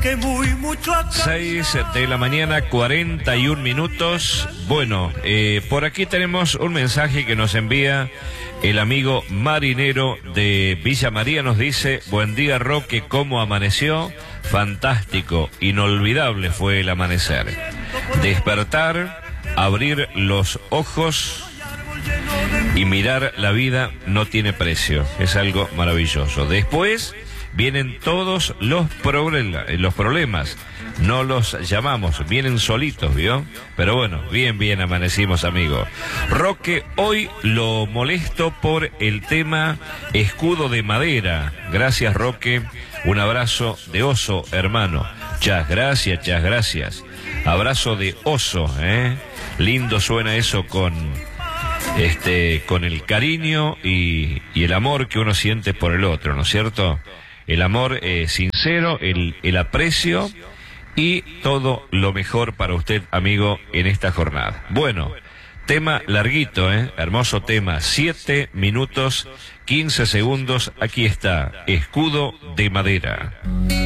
6 de la mañana, 41 minutos. Bueno, por aquí tenemos un mensaje que nos envía el amigo marinero de Villa María. Nos dice: buen día, Roque, ¿cómo amaneció? Fantástico, inolvidable fue el amanecer. Despertar, abrir los ojos y mirar la vida no tiene precio. Es algo maravilloso. Después vienen todos los problemas. No los llamamos, vienen solitos, ¿vio? Pero bueno, bien amanecimos, amigo. Roque, hoy lo molesto por el tema escudo de madera. Gracias, Roque. Un abrazo de oso, hermano. Chas gracias. Abrazo de oso, ¿eh? Lindo suena eso con el cariño y el amor que uno siente por el otro, ¿no es cierto? El amor sincero, el aprecio y todo lo mejor para usted, amigo, en esta jornada. Bueno, tema larguito, hermoso tema, 7 minutos, 15 segundos, aquí está, escudo de madera.